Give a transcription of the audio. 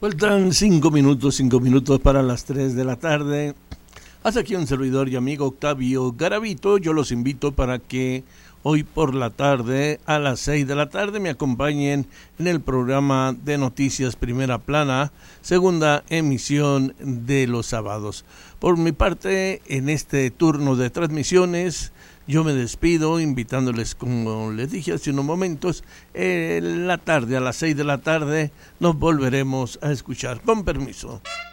Faltan 5 minutos para las 3 de la tarde. Hasta aquí un servidor y amigo Octavio Garavito. Yo los invito para que hoy por la tarde, a las 6 de la tarde, me acompañen en el programa de Noticias Primera Plana, segunda emisión de los sábados. Por mi parte, en este turno de transmisiones, yo me despido invitándoles, como les dije hace unos momentos, en la tarde, a las 6 de la tarde, nos volveremos a escuchar. Con permiso.